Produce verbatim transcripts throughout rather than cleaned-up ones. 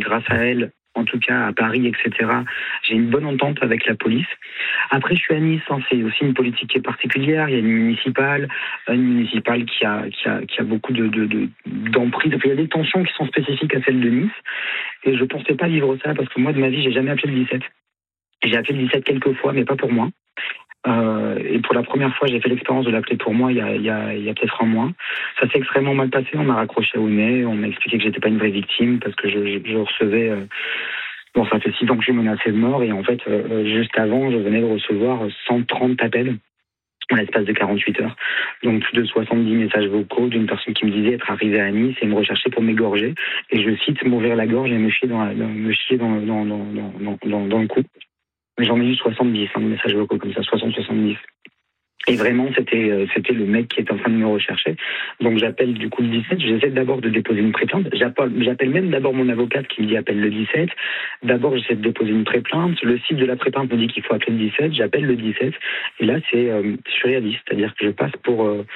grâce à elle, en tout cas à Paris, et cetera, j'ai une bonne entente avec la police. Après, je suis à Nice, hein, c'est aussi une politique qui est particulière. Il y a une municipale, une municipale qui a, qui a, qui a beaucoup de, de, de, d'emprise. Enfin, il y a des tensions qui sont spécifiques à celle de Nice. Et je ne pensais pas vivre ça parce que moi, de ma vie, j'ai jamais appelé le dix-sept. J'ai appelé le dix-sept quelques fois, mais pas pour moi. Euh, et pour la première fois, j'ai fait l'expérience de l'appeler pour moi il y a, il y a, il y a peut-être un mois. Ça s'est extrêmement mal passé. On m'a raccroché au nez. On m'a expliqué que j'étais pas une vraie victime parce que je, je, je recevais. Euh, bon, ça fait six ans que je suis menacé de mort et en fait, euh, juste avant, je venais de recevoir cent trente appels en l'espace de quarante-huit heures. Donc plus de soixante-dix messages vocaux d'une personne qui me disait être arrivée à Nice et me rechercher pour m'égorger. Et je cite, m'ouvrir la gorge et me chier dans, la, dans, me chier dans, dans, dans, dans, dans, dans le cou. J'en ai eu soixante-dix, hein, des messages vocaux comme ça, soixante soixante-dix. Et vraiment, c'était euh, c'était le mec qui est en train de me rechercher. Donc j'appelle du coup le dix-sept, j'essaie d'abord de déposer une pré-plainte. J'appelle, j'appelle même d'abord mon avocate qui me dit appelle le dix-sept. D'abord, j'essaie de déposer une pré-plainte. Le site de la pré-plainte me dit qu'il faut appeler le dix-sept. J'appelle le dix-sept. Et là, c'est euh, surréaliste. C'est-à-dire que je passe pour... Euh,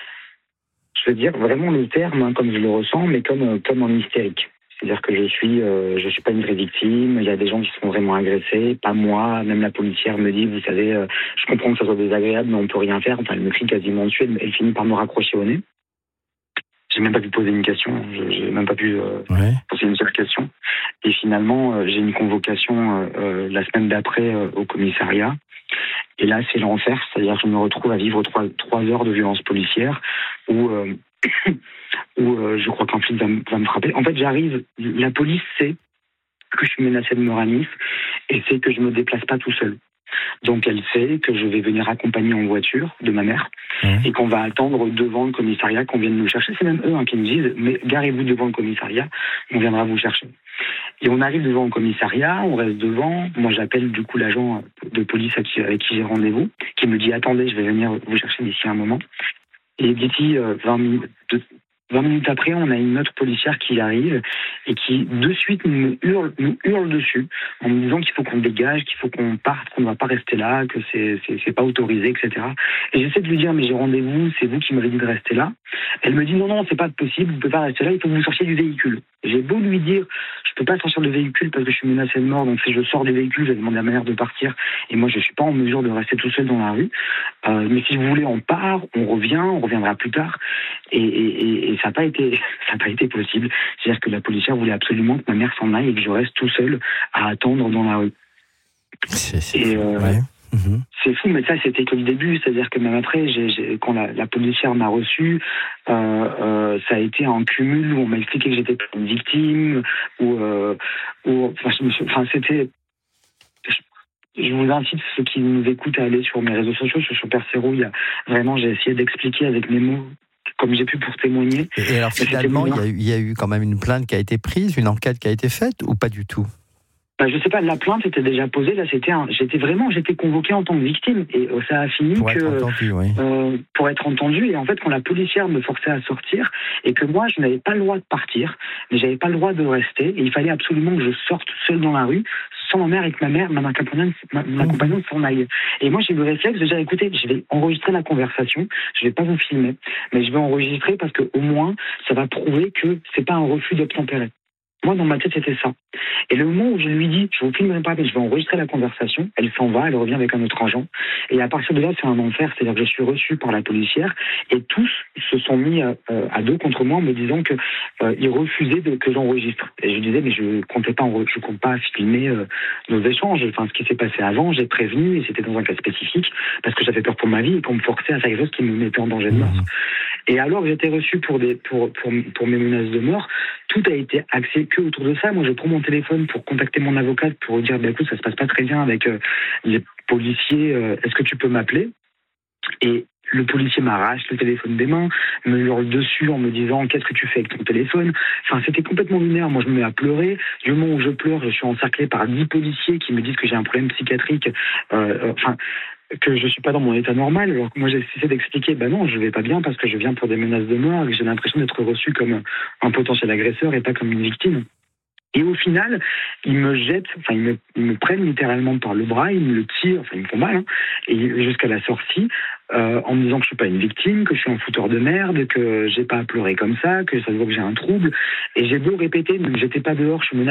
je veux dire vraiment le terme, hein, comme je le ressens, mais comme, euh, comme en hystérique. C'est-à-dire que je suis, euh, je suis pas une vraie victime. Il y a des gens qui sont vraiment agressés, pas moi. Même la policière me dit, vous savez, euh, je comprends que ça soit désagréable, mais on peut rien faire. Enfin, elle me crie quasiment dessus. Elle, elle finit par me raccrocher au nez. J'ai même pas pu poser une question. Je, j'ai même pas pu euh, ouais. poser une seule question. Et finalement, euh, j'ai une convocation euh, la semaine d'après euh, au commissariat. Et là, c'est l'enfer. C'est-à-dire que je me retrouve à vivre trois, trois heures de violence policière où euh, où euh, je crois qu'un flic va, va me frapper. En fait, j'arrive, la police sait que je suis menacé de mort à Nice et sait que je me déplace pas tout seul. Donc elle sait que je vais venir accompagner en voiture de ma mère mmh. et qu'on va attendre devant le commissariat qu'on vienne nous chercher. C'est même eux hein, qui nous disent, mais garez-vous devant le commissariat, on viendra vous chercher. Et on arrive devant le commissariat, on reste devant. Moi, j'appelle du coup l'agent de police avec qui, avec qui j'ai rendez-vous, qui me dit, attendez, je vais venir vous chercher d'ici un moment. Et d'ici euh, vingt minutes, vingt minutes après, on a une autre policière qui arrive et qui, de suite, nous hurle, nous hurle dessus en me disant qu'il faut qu'on dégage, qu'il faut qu'on parte, qu'on ne va pas rester là, que c'est, c'est, c'est pas autorisé, et cetera. Et j'essaie de lui dire, mais j'ai rendez-vous, c'est vous qui m'avez dit de rester là. Elle me dit, non, non, c'est pas possible, vous ne pouvez pas rester là, il faut que vous sortiez du véhicule. J'ai beau lui dire, je peux pas sortir du véhicule parce que je suis menacé de mort, donc si je sors du véhicule, je vais demander la manière de partir. Et moi, je suis pas en mesure de rester tout seul dans la rue. Euh, mais si vous voulez, on part, on revient, on reviendra plus tard. Et, et, et ça n'a pas été, ça n'a pas été possible. C'est-à-dire que la policière voulait absolument que ma mère s'en aille et que je reste tout seul à attendre dans la rue. C'est, c'est et, fou, euh, ouais. Mmh. C'est fou, mais ça, c'était que le début. C'est-à-dire que même après, j'ai, j'ai, quand la, la policière m'a reçu, euh, euh, ça a été en cumul où on m'a expliqué que j'étais pas une victime, où, euh, où enfin, je me suis, enfin, c'était... Je, je vous incite, ceux qui nous écoutent, à aller sur mes réseaux sociaux, sur, sur Percero. Il y a, vraiment, j'ai essayé d'expliquer avec mes mots, comme j'ai pu pour témoigner. Et alors, finalement, il y, a eu, il y a eu quand même une plainte qui a été prise, une enquête qui a été faite, ou pas du tout ? Ben, je sais pas, la plainte était déjà posée, là c'était un, j'étais vraiment, j'étais convoqué en tant que victime et euh, ça a fini pour que, être entendu, oui. euh, pour être entendu et en fait quand la policière me forçait à sortir et que moi je n'avais pas le droit de partir, mais j'avais pas le droit de rester et il fallait absolument que je sorte seul dans la rue sans ma mère et que ma mère, ma compagnonne, ma, ma compagnonne s'en aille. Et moi j'ai eu le réflexe de dire écoutez, je vais enregistrer la conversation, je vais pas vous filmer, mais je vais enregistrer parce que au moins ça va prouver que c'est pas un refus d'obtempérer. Moi, dans ma tête, c'était ça. Et le moment où je lui dis, je vous filmerai pas, mais je vais enregistrer la conversation, elle s'en va, elle revient avec un autre agent. Et à partir de là, c'est un enfer. C'est-à-dire que je suis reçu par la policière et tous se sont mis à, à dos contre moi en me disant que euh, ils refusaient de, que j'enregistre. Et je disais, mais je comptais pas, je compte pas filmer euh, nos échanges. Enfin, ce qui s'est passé avant, j'ai prévenu et c'était dans un cas spécifique parce que j'avais peur pour ma vie et qu'on me forçait à faire quelque chose qui me mettait en danger de mort. Mmh. Et alors, j'étais reçu pour des, pour, pour, pour mes menaces de mort. Tout a été axé que autour de ça. Moi, je prends mon téléphone pour contacter mon avocate pour lui dire, bah, écoute, ça se passe pas très bien avec euh, les policiers. Euh, est-ce que tu peux m'appeler ? Et le policier m'arrache le téléphone des mains, me hurle dessus en me disant qu'est-ce que tu fais avec ton téléphone. Enfin, c'était complètement lunaire. Moi, je me mets à pleurer. Du moment où je pleure, je suis encerclé par dix policiers qui me disent que j'ai un problème psychiatrique. Euh, enfin. que je suis pas dans mon état normal, alors que moi j'ai essayé d'expliquer, ben non, je vais pas bien parce que je viens pour des menaces de mort et que j'ai l'impression d'être reçu comme un potentiel agresseur et pas comme une victime. Et au final, ils me jettent, enfin ils me, ils me prennent littéralement par le bras, ils me le tirent, enfin ils me font mal, hein, et jusqu'à la sortie, euh, en me disant que je suis pas une victime, que je suis un fouteur de merde, que j'ai pas à pleurer comme ça, que ça se voit que j'ai un trouble. Et j'ai beau répéter, mais j'étais pas dehors, je suis menacé